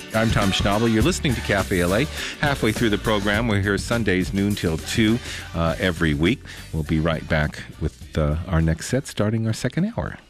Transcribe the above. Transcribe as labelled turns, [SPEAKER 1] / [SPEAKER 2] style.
[SPEAKER 1] I'm Tom Schnabel. You're listening to Cafe LA. Halfway through the program, we're here Sundays, noon till 2 every week. We'll be right back with our next set, starting our second hour.